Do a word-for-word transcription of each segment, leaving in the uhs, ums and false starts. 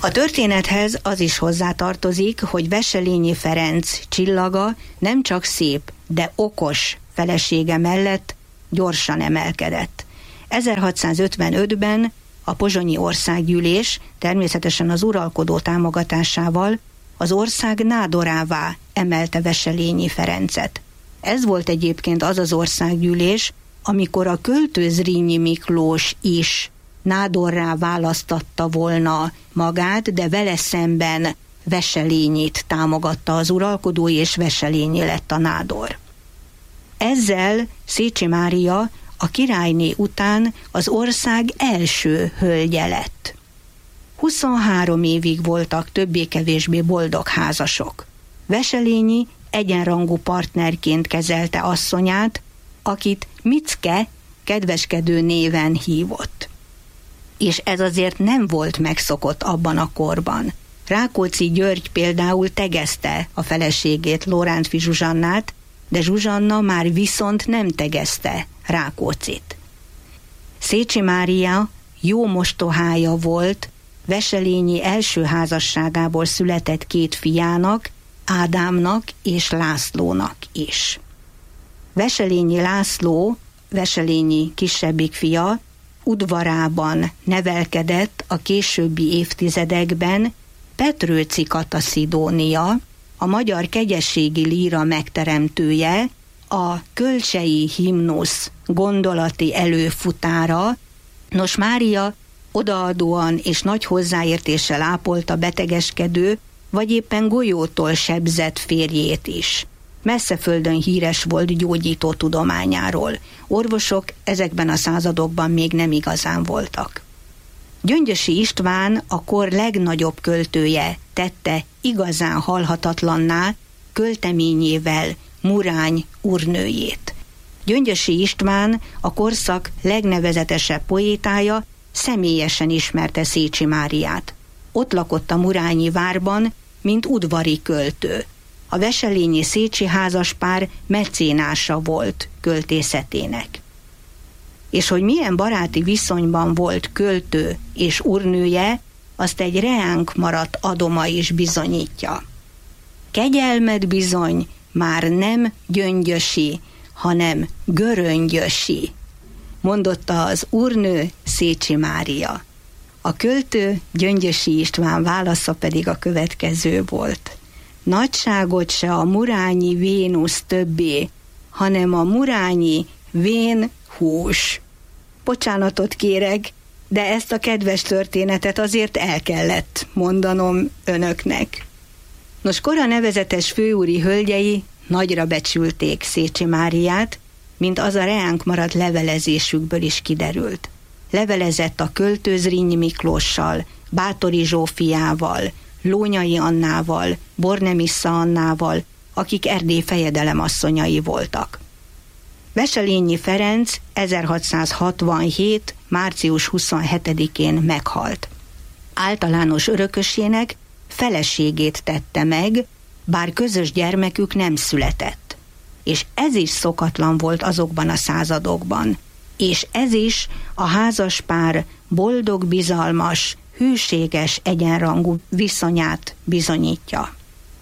A történethez az is hozzátartozik, hogy Wesselényi Ferenc csillaga nem csak szép, de okos felesége mellett gyorsan emelkedett. ezerhatszázötvenötben a pozsonyi országgyűlés természetesen az uralkodó támogatásával az ország nádorává emelte Wesselényi Ferencet. Ez volt egyébként az az országgyűlés, amikor a költő Zrínyi Miklós is nádorrá választatta volna magát, de vele szemben Wesselényit támogatta az uralkodó, és Wesselényi lett a nádor. Ezzel Széchy Mária a királyné után az ország első hölgye lett. huszonhárom évig voltak többé-kevésbé boldog házasok. Wesselényi egyenrangú partnerként kezelte asszonyát, akit Micke kedveskedő néven hívott. És ez azért nem volt megszokott abban a korban. Rákóczi György például tegezte a feleségét, Lorántffy Zsuzsannát, de Zsuzsanna már viszont nem tegezte Rákóczit. Széchy Mária jó mostohája volt Wesselényi első házasságából született két fiának, Ádámnak és Lászlónak is. Wesselényi László, Wesselényi kisebbik fia, udvarában nevelkedett a későbbi évtizedekben Petrőczy Kata Szidónia, a magyar kegyességi líra megteremtője, a kölcsei himnusz gondolati előfutára. Nos, Mária odaadóan és nagy hozzáértéssel ápolta betegeskedő, vagy éppen golyótól sebzett férjét is. Messzeföldön híres volt gyógyító tudományáról. Orvosok ezekben a századokban még nem igazán voltak. Gyöngyösi István, a kor legnagyobb költője, tette igazán halhatatlanná költeményével Murány úrnőjét. Gyöngyösi István, a korszak legnevezetesebb poétája, személyesen ismerte Széchy Máriát. Ott lakott a murányi várban, mint udvari költő. A wesselényi Széchy házaspár mecénása volt költészetének. És hogy milyen baráti viszonyban volt költő és úrnője, azt egy reánk maradt adoma is bizonyítja. Kegyelmed bizony már nem Gyöngyösi, hanem Göröngyösi, mondotta az úrnő Széchy Mária. A költő Gyöngyösi István válasza pedig a következő volt. Nagyságot se a murányi Vénusz többé, hanem a murányi vén hús. Bocsánatot kérek, de ezt a kedves történetet azért el kellett mondanom önöknek. Nos, kora nevezetes főúri hölgyei nagyra becsülték Széchy Máriát, mint az a reánk maradt levelezésükből is kiderült. Levelezett a költő Zrínyi Miklóssal, Báthori Zsófiával, Lónyai Annával, Bornemissza Annával, akik Erdély fejedelemasszonyai voltak. Wesselényi Ferenc ezerhatszázhatvanhét. március huszonhetedikén meghalt. Általános örökösének feleségét tette meg, bár közös gyermekük nem született. És ez is szokatlan volt azokban a századokban. És ez is a házaspár boldog, bizalmas, hűséges, egyenrangú viszonyát bizonyítja.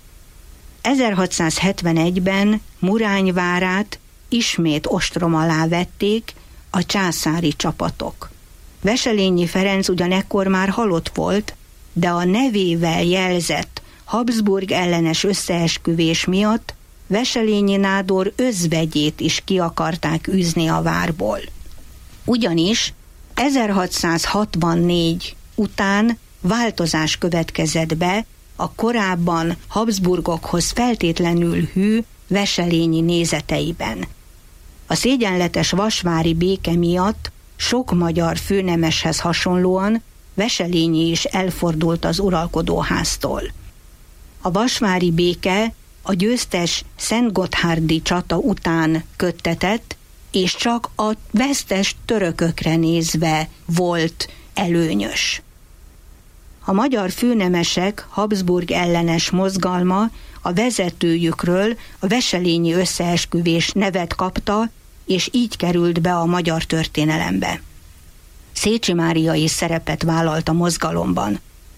ezerhatszázhetvenegyben Murányvárát ismét ostrom alá vették a császári csapatok. Wesselényi Ferenc ugyanekkor már halott volt, de a nevével jelzett Habsburg ellenes összeesküvés miatt Wesselényi nádor özvegyét is ki akarták űzni a várból. Ugyanis ezerhatszázhatvannégy után változás következett be a korábban Habsburgokhoz feltétlenül hű Wesselényi nézeteiben. A szégyenletes vasvári béke miatt sok magyar főnemeshez hasonlóan Wesselényi is elfordult az uralkodóháztól. A vasvári béke a győztes szentgotthárdi csata után köttetett, és csak a vesztes törökökre nézve volt előnyös. A magyar főnemesek Habsburg ellenes mozgalma a vezetőjükről a wesselényi összeesküvés nevet kapta, és így került be a magyar történelembe. Széchy Mária is szerepet vállalt a mozgalomban.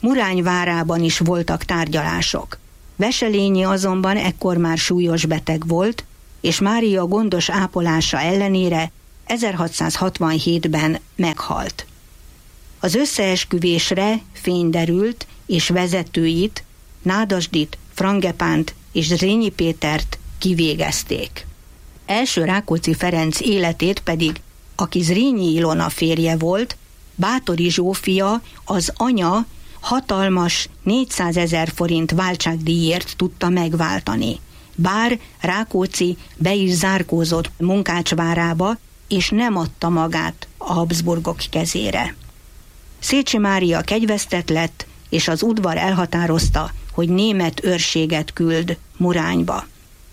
Murány várában is voltak tárgyalások. Wesselényi azonban ekkor már súlyos beteg volt, és Mária gondos ápolása ellenére ezerhatszázhatvanhétben meghalt. Az összeesküvésre fény derült, és vezetőit, Nádasdyt, Frangepánt és Zrínyi Pétert kivégezték. Első Rákóczi Ferenc életét pedig, aki Zrínyi Ilona férje volt, Báthori Zsófia, az anya hatalmas négyszázezer forint váltságdíjért tudta megváltani. Bár Rákóczi be is zárkózott Munkácsvárába, és nem adta magát a Habsburgok kezére. Széchy Mária kegyvesztett lett, és az udvar elhatározta, hogy német őrséget küld Murányba.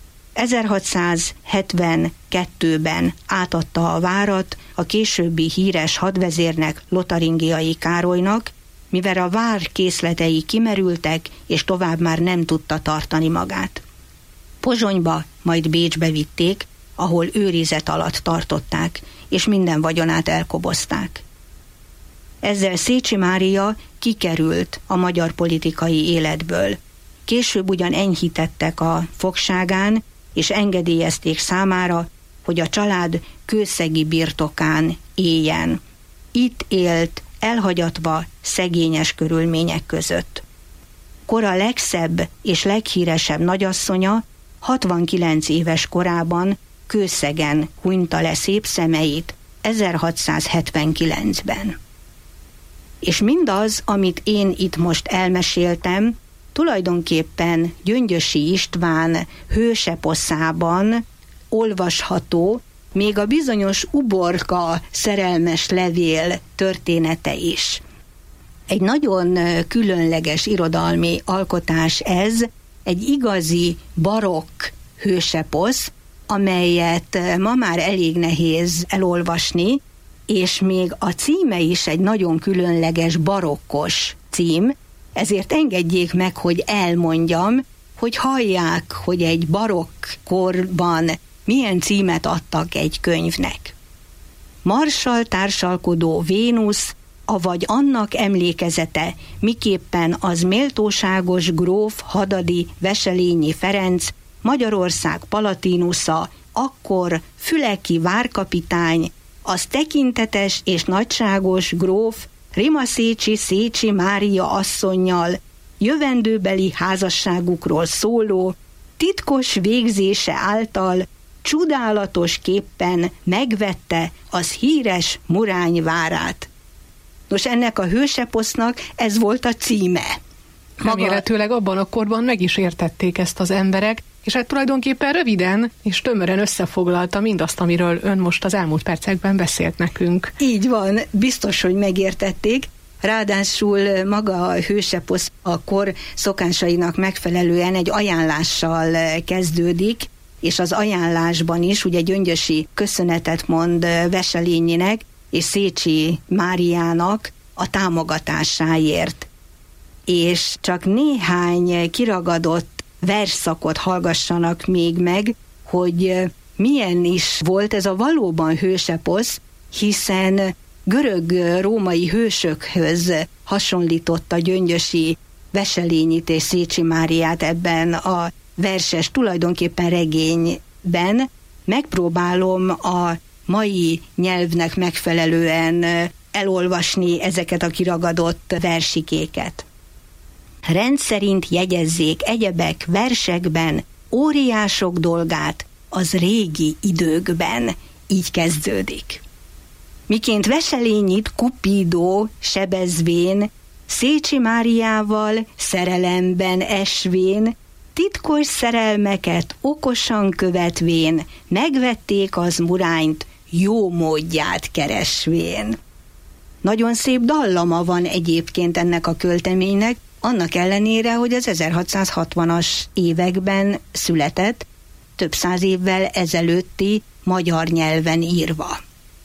ezerhatszázhetvenkettőben átadta a várat a későbbi híres hadvezérnek, Lotaringiai Károlynak, mivel a vár készletei kimerültek, és tovább már nem tudta tartani magát. Pozsonyba, majd Bécsbe vitték, ahol őrizet alatt tartották, és minden vagyonát elkobozták. Ezzel Széchy Mária kikerült a magyar politikai életből. Később ugyan enyhítettek a fogságán, és engedélyezték számára, hogy a család kőszegi birtokán éljen. Itt élt, elhagyatva, szegényes körülmények között. Kora legszebb és leghíresebb nagyasszonya hatvankilenc éves korában Kőszegen hunyta le szép szemeit ezerhatszázhetvenkilencben. És mindaz, amit én itt most elmeséltem, tulajdonképpen Gyöngyösi István hőseposzában olvasható, még a bizonyos uborka szerelmes levél története is. Egy nagyon különleges irodalmi alkotás ez, egy igazi barokk hőseposz, amelyet ma már elég nehéz elolvasni, és még a címe is egy nagyon különleges barokkos cím, ezért engedjék meg, hogy elmondjam, hogy hallják, hogy egy barokk korban milyen címet adtak egy könyvnek. Marsal társalkodó Vénusz, avagy annak emlékezete, miképpen az méltóságos gróf Hadady Wesselényi Ferenc, Magyarország Palatinusza, akkor Füleki várkapitány, az tekintetes és nagyságos gróf Rimaszécsi Széchy Mária asszonnyal jövendőbeli házasságukról szóló, titkos végzése által csodálatos képpen megvette az híres Murány várát. Nos, ennek a hőseposznak ez volt a címe. Remélhetőleg abban a korban meg is értették ezt az emberek, és hát tulajdonképpen röviden és tömören összefoglalta mindazt, amiről ön most az elmúlt percekben beszélt nekünk. Így van, biztos, hogy megértették. Ráadásul maga a hőseposz a kor szokásainak megfelelően egy ajánlással kezdődik, és az ajánlásban is ugye Gyöngyösi köszönetet mond Wesselényinek és Széchy Máriának a támogatásáért. És csak néhány kiragadott versszakot hallgassanak még meg, hogy milyen is volt ez a valóban hőseposz, hiszen görög-római hősökhöz hasonlította Gyöngyösi Wesselényit és Széchy Máriát ebben a verses, tulajdonképpen regényben. Megpróbálom a mai nyelvnek megfelelően elolvasni ezeket a kiragadott versikéket. Rendszerint jegyezzék egyebek versekben óriások dolgát az régi időkben, így kezdődik. Miként Wesselényit Cupido sebezvén, Széchy Máriával szerelemben esvén, titkos szerelmeket okosan követvén, megvették az Murányt jó módját keresvén. Nagyon szép dallama van egyébként ennek a költeménynek, annak ellenére, hogy az ezerhatszázhatvanas években született, több száz évvel ezelőtti magyar nyelven írva.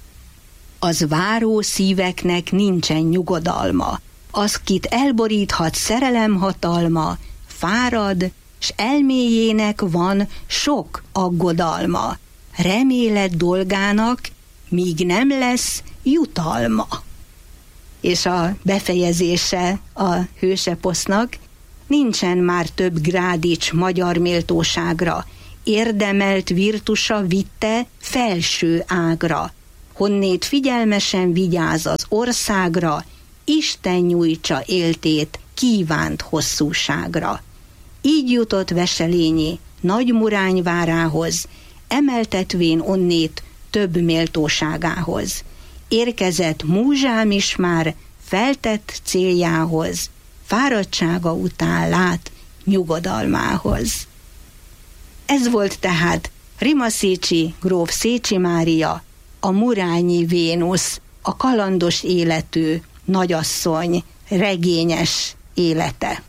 Az váró szíveknek nincsen nyugodalma, az, kit elboríthat szerelem hatalma, fárad, s elméjének van sok aggodalma, remélet dolgának, míg nem lesz jutalma. és a befejezése a hőseposznak: nincsen már több grádics magyar méltóságra, érdemelt virtusa vitte felső ágra, honnét figyelmesen vigyáz az országra, Isten nyújtsa éltét kívánt hosszúságra. Így jutott Wesselényi Nagymurányvárához, emeltetvén onnét több méltóságához. Érkezett múzsám is már feltett céljához, fáradtsága után lát nyugodalmához. Ez volt tehát Rimaszécsi gróf Szécsi Mária, a Murányi Vénusz, a kalandos életű nagyasszony regényes élete.